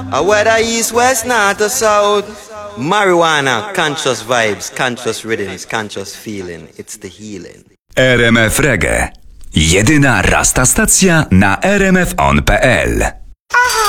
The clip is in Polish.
Whether east, west, north or south. Marijuana, conscious vibes, conscious rhythms, conscious feeling. It's the healing. RMF Reggae. Jedyna rasta stacja na rmfon.pl.